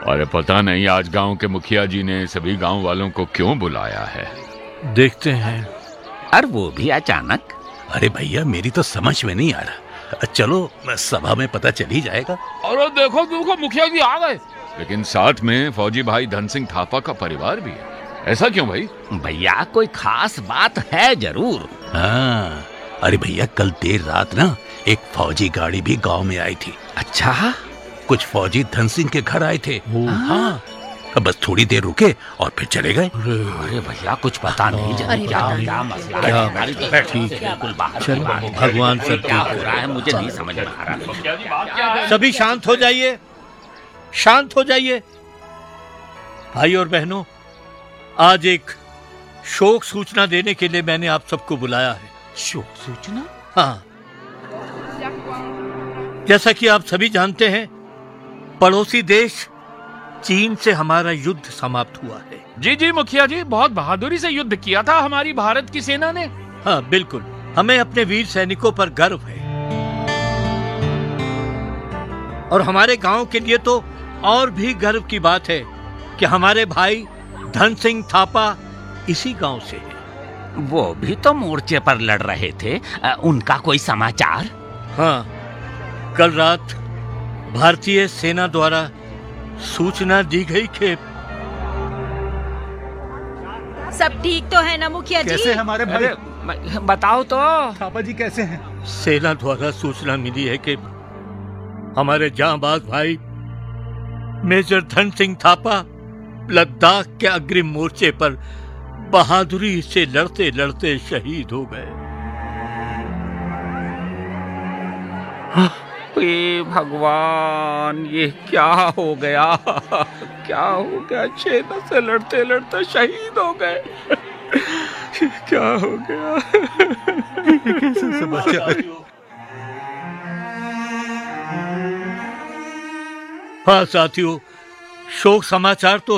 अरे पता नहीं आज गांव के मुखिया जी ने सभी गांव वालों को क्यों बुलाया है। देखते हैं। और वो भी अचानक। अरे भैया मेरी तो समझ में नहीं आ रहा। चलो सभा में पता चल ही जाएगा। अरे देखो देखो मुखिया जी आ गए, लेकिन साथ में फौजी भाई धन सिंह थापा का परिवार भी है। ऐसा क्यों भाई? भैया कोई खास बात है जरूर। हाँ, अरे भैया कल देर रात ना एक फौजी गाड़ी भी गांव में आई थी। अच्छा, कुछ फौजी धन सिंह के घर आए थे। हाँ, बस थोड़ी देर रुके और फिर चले गए। अरे भैया कुछ पता नहीं क्या मसला है। ठीक है, चलो भगवान सब क्या हो रहा है मुझे नहीं समझ में आ रहा। सभी शांत हो जाइए, शांत हो जाइए। भाई और बहनों, आज एक शोक सूचना देने के लिए मैंने आप सबको बुलाया है। शोक सूचना? हाँ, जैसा कि आप सभी जानते हैं, पड़ोसी देश चीन से हमारा युद्ध समाप्त हुआ है। जी जी मुखिया जी, बहुत बहादुरी से युद्ध किया था हमारी भारत की सेना ने। हाँ बिल्कुल, हमें अपने वीर सैनिकों पर गर्व है। और हमारे गांव के लिए तो और भी गर्व की बात है कि हमारे भाई धन सिंह थापा इसी गांव से है। वो भी तो मोर्चे पर लड़ रहे थे, उनका कोई समाचार? हाँ, कल रात भारतीय सेना द्वारा सूचना दी गई कि सब ठीक तो है ना मुखिया जी? कैसे हमारे भाई? बताओ तो। थापा जी कैसे हैं? सेना द्वारा सूचना मिली है कि हमारे जांबाज भाई मेजर धन सिंह थापा लद्दाख के अग्रिम मोर्चे पर बहादुरी से लड़ते लड़ते शहीद हो गए। हे भगवान, ये क्या हो गया? क्या हो गया? सेना से लड़ते लड़ते शहीद हो गए। क्या हो गया? कैसे समाचार? हाँ साथियों, शोक समाचार तो